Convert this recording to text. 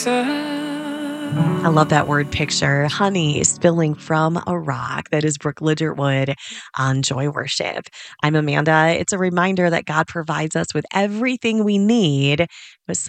I love that word picture. Honey spilling from a rock. That is Brooke Ligertwood on Joy Worship. I'm Amanda. It's a reminder that God provides us with everything we need, but